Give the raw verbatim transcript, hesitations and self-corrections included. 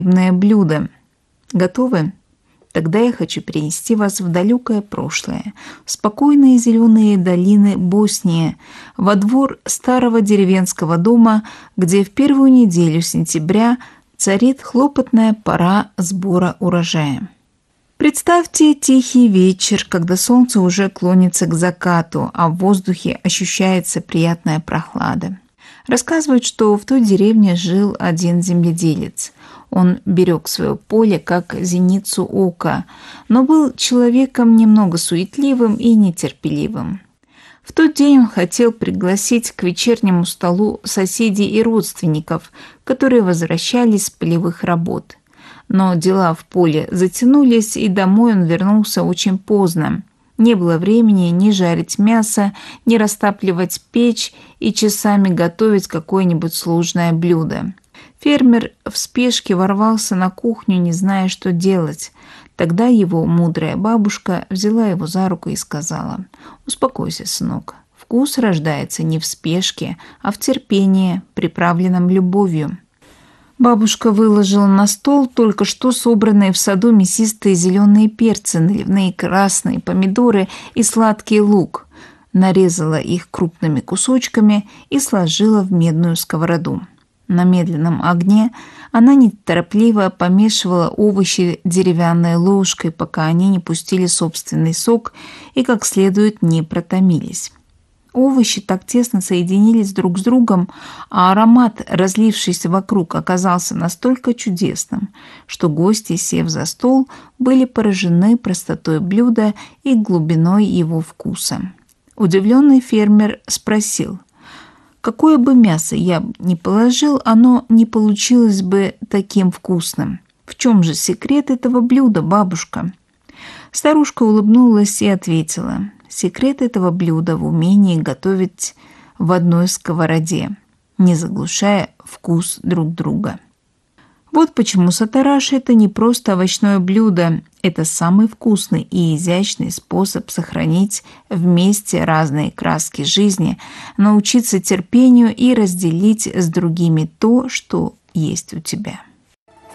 блюдо. Готовы? Тогда я хочу перенести вас в далекое прошлое, в спокойные зеленые долины Боснии, во двор старого деревенского дома, где в первую неделю сентября царит хлопотная пора сбора урожая. Представьте тихий вечер, когда солнце уже клонится к закату, а в воздухе ощущается приятная прохлада. Рассказывают, что в той деревне жил один земледелец. Он берег свое поле как зеницу ока, но был человеком немного суетливым и нетерпеливым. В тот день он хотел пригласить к вечернему столу соседей и родственников, которые возвращались с полевых работ. Но дела в поле затянулись, и домой он вернулся очень поздно. Не было времени ни жарить мясо, ни растапливать печь и часами готовить какое-нибудь сложное блюдо. Фермер в спешке ворвался на кухню, не зная, что делать. Тогда его мудрая бабушка взяла его за руку и сказала: «Успокойся, сынок. Вкус рождается не в спешке, а в терпении, приправленном любовью». Бабушка выложила на стол только что собранные в саду мясистые зеленые перцы, наливные красные помидоры и сладкий лук, нарезала их крупными кусочками и сложила в медную сковороду. На медленном огне она неторопливо помешивала овощи деревянной ложкой, пока они не пустили собственный сок и как следует не протомились. Овощи так тесно соединились друг с другом, а аромат, разлившийся вокруг, оказался настолько чудесным, что гости, сев за стол, были поражены простотой блюда и глубиной его вкуса. Удивленный фермер спросил: «Какое бы мясо я ни положил, оно не получилось бы таким вкусным. В чем же секрет этого блюда, бабушка?» Старушка улыбнулась и ответила: «Секрет этого блюда в умении готовить в одной сковороде, не заглушая вкус друг друга». Вот почему сатараш – это не просто овощное блюдо, это самый вкусный и изящный способ сохранить вместе разные краски жизни, научиться терпению и разделить с другими то, что есть у тебя.